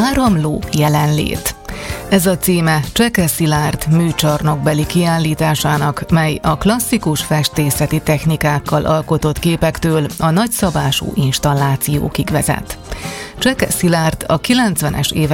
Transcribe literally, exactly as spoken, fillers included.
Áramló jelenlét. Ez a címe Cseke Szilárd műcsarnokbeli kiállításának, mely a klasszikus festészeti technikákkal alkotott képektől a nagyszabású installációkig vezet. Cseke Szilárd a kilencvenes évek